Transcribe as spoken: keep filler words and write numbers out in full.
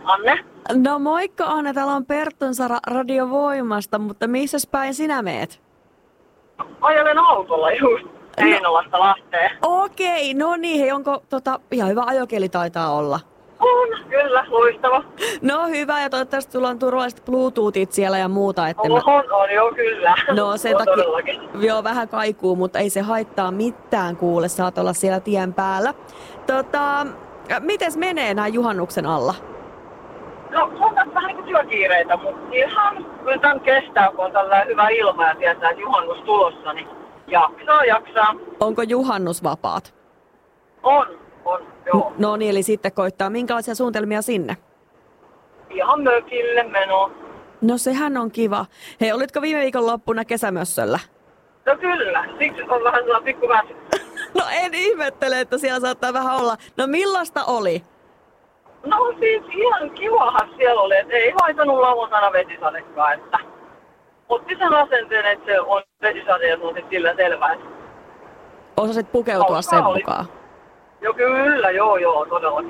Anne? No moikka Anne, täällä on Perttun Sara Radio Voimasta, mutta missäs päin sinä meet? Ajelen autolla just Heinolasta Lahteen. Okei, no niin, hei, onko tota, ihan hyvä ajokieli taitaa olla? On, kyllä, loistava. No hyvä, ja toivottavasti sulla on turvalliset Bluetoothit siellä ja muuta. Että on, on, on, joo, kyllä. No sen on takia, todellakin. joo, vähän kaikuu, mutta ei se haittaa mitään kuule, saat olla siellä tien päällä. Tota, mites menee näin juhannuksen alla? No, on tässä vähän niin kuin työkiireitä, mutta ihan kyllä tämän kestää, kun on tällainen hyvä ilma ja tietää, että juhannus tulossa, niin jaksaa, jaksaa. Onko juhannusvapaat? On, on, joo. No niin, eli sitten koittaa. Minkälaisia suunnitelmia sinne? Ihan mökille meno. No sehän on kiva. Hei, olitko viime viikon loppuna kesämössöllä? No kyllä, siksi on vähän sellainen pikku väsy. No en ihmettele, että siellä saattaa vähän olla. No millaista oli? No siis ihan kivahan siellä oli, että ei haitannut lauantaina vesisadekaan, että otti sen asenteen, että se on vesisade ja se on sitten sillä selvää. Osasit pukeutua Hauskaa sen oli. mukaan? Joo kyllä, joo joo, todellakin.